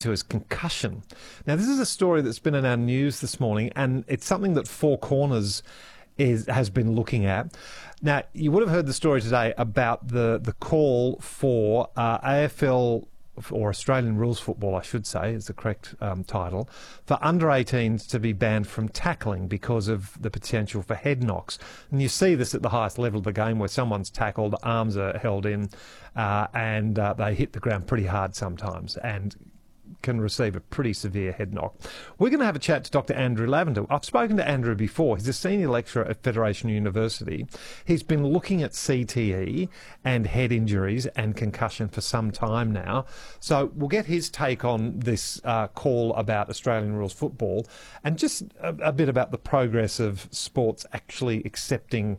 to as concussion. Now, this is a story that's been in our news this morning, and it's something that Four Corners has been looking at. Now, you would have heard the story today about the call for AFL, or Australian Rules Football, I should say, is the correct title, for under-18s to be banned from tackling because of the potential for head knocks. And you see this at the highest level of the game where someone's tackled, arms are held in, and they hit the ground pretty hard sometimes and can receive a pretty severe head knock. We're going to have a chat to Dr. Andrew Lavender. I've spoken to Andrew before. He's a senior lecturer at Federation University. He's been looking at CTE and head injuries and concussion for some time now. So we'll get his take on this call about Australian rules football and just a bit about the progress of sports actually accepting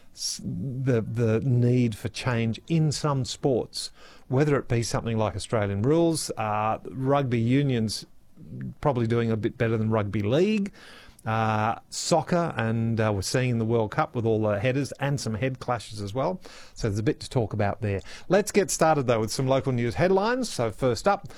the need for change in some sports, whether it be something like Australian rules. Rugby union's probably doing a bit better than rugby league. Soccer, and we're seeing in the World Cup with all the headers and some head clashes as well. So there's a bit to talk about there. Let's get started, though, with some local news headlines. So first up,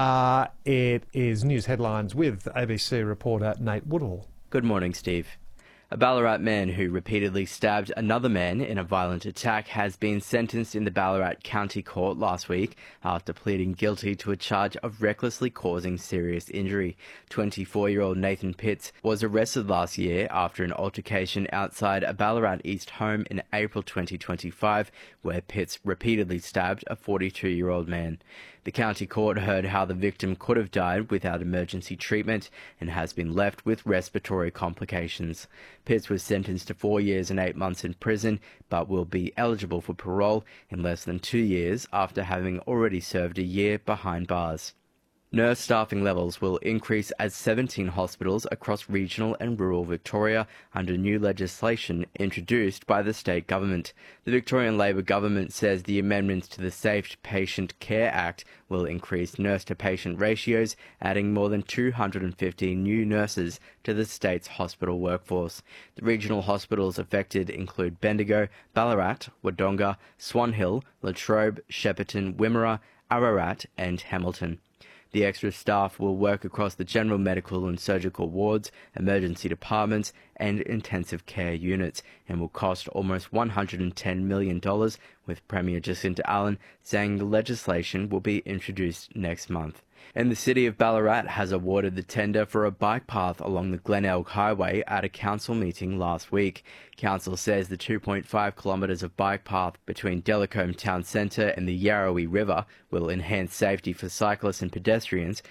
it is news headlines with ABC reporter Nate Woodall. Good morning, Steve. A Ballarat man who repeatedly stabbed another man in a violent attack has been sentenced in the Ballarat County Court last week after pleading guilty to a charge of recklessly causing serious injury. 24-year-old Nathan Pitts was arrested last year after an altercation outside a Ballarat East home in April 2025, where Pitts repeatedly stabbed a 42-year-old man. The county court heard how the victim could have died without emergency treatment and has been left with respiratory complications. Pitts was sentenced to 4 years and 8 months in prison, but will be eligible for parole in less than 2 years after having already served a year behind bars. Nurse staffing levels will increase at 17 hospitals across regional and rural Victoria under new legislation introduced by the state government. The Victorian Labor government says the amendments to the Safe Patient Care Act will increase nurse-to-patient ratios, adding more than 250 new nurses to the state's hospital workforce. The regional hospitals affected include Bendigo, Ballarat, Wodonga, Swan Hill, Latrobe, Shepparton, Wimmera, Ararat and Hamilton. The extra staff will work across the general medical and surgical wards, emergency departments and intensive care units and will cost almost $110 million, with Premier Jacinta Allen saying the legislation will be introduced next month. And the City of Ballarat has awarded the tender for a bike path along the Glenelg Highway at a council meeting last week. Council says the 2.5 kilometres of bike path between Delacombe Town Centre and the Yarrowee River will enhance safety for cyclists and pedestrians